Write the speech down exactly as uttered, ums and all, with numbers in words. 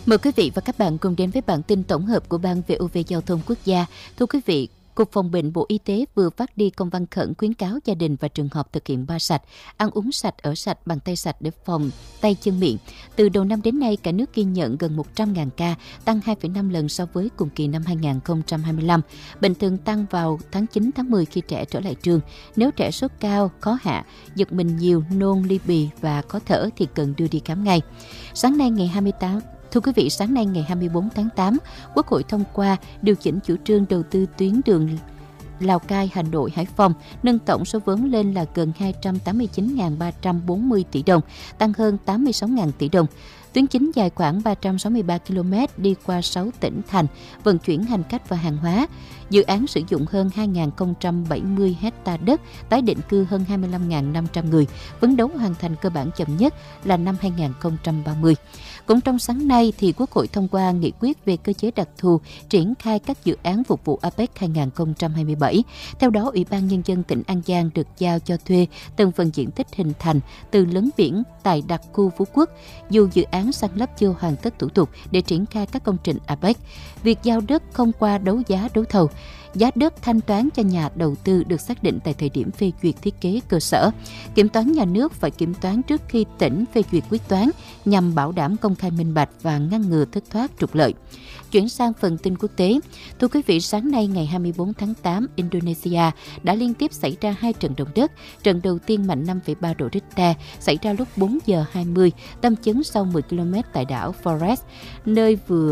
Mời quý vị và các bạn cùng đến với bản tin tổng hợp của Ban vê o vê Giao thông Quốc gia. Thưa quý vị, Cục Phòng bệnh Bộ Y tế vừa phát đi công văn khẩn khuyến cáo gia đình và trường học thực hiện ba sạch, ăn uống sạch, ở sạch, bằng tay sạch để phòng tay chân miệng. Từ đầu năm đến nay, cả nước ghi nhận gần một trăm nghìn ca, tăng hai phẩy năm lần so với cùng kỳ năm hai nghìn không trăm hai mươi lăm. Bệnh thường tăng vào tháng chín, tháng mười khi trẻ trở lại trường. Nếu trẻ sốt cao, khó hạ, giật mình nhiều, nôn, ly bì và khó thở thì cần đưa đi khám ngay. Sáng nay ngày hai mươi tám Thưa quý vị, sáng nay ngày hai mươi tư tháng tám, Quốc hội thông qua điều chỉnh chủ trương đầu tư tuyến đường Lào Cai, Hà Nội, Hải Phòng, nâng tổng số vốn lên là gần hai trăm tám mươi chín nghìn ba trăm bốn mươi tỷ đồng, tăng hơn tám mươi sáu nghìn tỷ đồng. Tuyến chính dài khoảng ba trăm sáu mươi ba ki lô mét đi qua sáu tỉnh thành, vận chuyển hành khách và hàng hóa. Dự án sử dụng hơn hai nghìn không trăm bảy mươi hecta đất, tái định cư hơn hai mươi lăm nghìn năm trăm người, phấn đấu hoàn thành cơ bản chậm nhất là năm hai nghìn không trăm ba mươi. Cũng trong sáng nay, thì Quốc hội thông qua nghị quyết về cơ chế đặc thù triển khai các dự án phục vụ a pếch hai nghìn không trăm hai mươi bảy. Theo đó, Ủy ban Nhân dân tỉnh An Giang được giao cho thuê từng phần diện tích hình thành từ lấn biển tại đặc khu Phú Quốc, dù dự án san lấp chưa hoàn tất thủ tục để triển khai các công trình a pếch. Việc giao đất không qua đấu giá đấu thầu, giá đất thanh toán cho nhà đầu tư được xác định tại thời điểm phê duyệt thiết kế cơ sở. Kiểm toán nhà nước phải kiểm toán trước khi tỉnh phê duyệt quyết toán nhằm bảo đảm công khai minh bạch và ngăn ngừa thất thoát trục lợi. Chuyển sang phần tin quốc tế. Thưa quý vị, sáng nay ngày hai mươi tư tháng tám, Indonesia đã liên tiếp xảy ra hai trận động đất. Trận đầu tiên mạnh năm phẩy ba độ Richter xảy ra lúc bốn giờ hai mươi, tâm chấn sau mười ki lô mét tại đảo Flores, nơi vừa